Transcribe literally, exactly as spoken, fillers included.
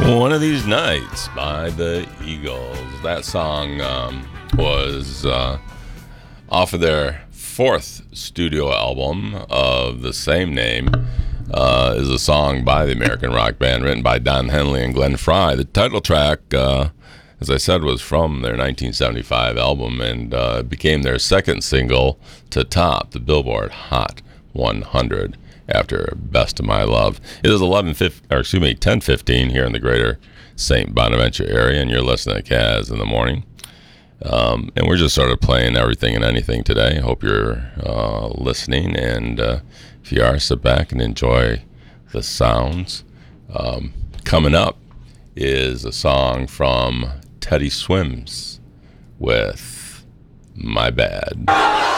One of These Nights by the Eagles. That song um, was uh, off of their fourth studio album of the same name. Uh, is a song by the American rock band written by Don Henley and Glenn Frey. The title track, uh, as I said, was from their nineteen seventy-five album and uh, became their second single to top the Billboard Hot one hundred. After Best of My Love. It is eleven fifteen, or excuse me, ten fifteen here in the greater Saint Bonaventure area, and you're listening to Kaz in the Morning. Um, and we're just sort of playing everything and anything today. Hope you're uh, listening, and uh, if you are, sit back and enjoy the sounds. Um, coming up is a song from Teddy Swims with My Bad.